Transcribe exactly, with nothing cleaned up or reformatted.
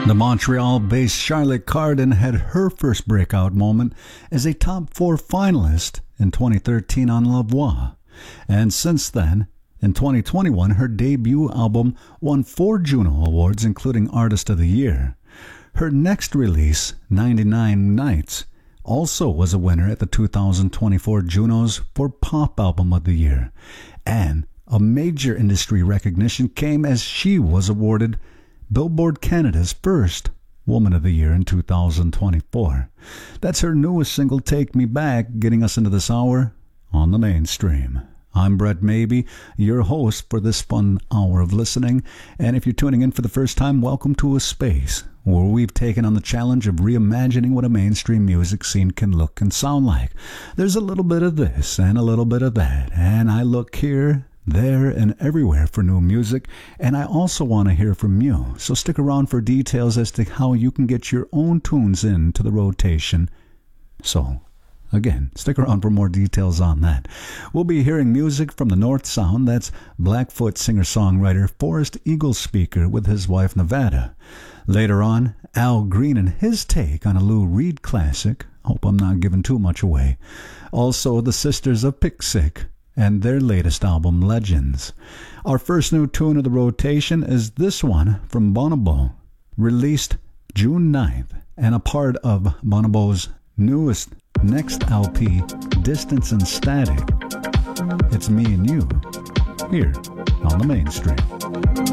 The Montreal-based Charlotte Cardin had her first breakout moment as a top four finalist in twenty thirteen on La Voix. And since then, in twenty twenty-one, her debut album won four Juno Awards, including Artist of the Year. Her next release, ninety-nine Nights, also was a winner at the two thousand twenty-four Junos for Pop Album of the Year. And a major industry recognition came as she was awarded Billboard Canada's first Woman of the Year in two thousand twenty-four. That's her newest single, Take Me Back, getting us into this hour on the Mainstream. I'm Brett Maybe, your host for this fun hour of listening, and if you're tuning in for the first time, welcome to a space where we've taken on the challenge of reimagining what a mainstream music scene can look and sound like. There's a little bit of this and a little bit of that, and I look here, there, and everywhere for new music, and I also want to hear from you, so stick around for details as to how you can get your own tunes into the rotation. So, again, stick around for more details on that. We'll be hearing music from the North Sound. That's Blackfoot singer-songwriter Forrest Eaglespeaker with his wife Nevada. Later on, Al Green and his take on a Lou Reed classic. Hope I'm not giving too much away. Also, the Sisters of Pixic and their latest album, Legends. Our first new tune of the rotation is this one from Bonobo, released June ninth, and a part of Bonobo's newest next L P, Distance and Static. It's Me and You, here on the Mainstream.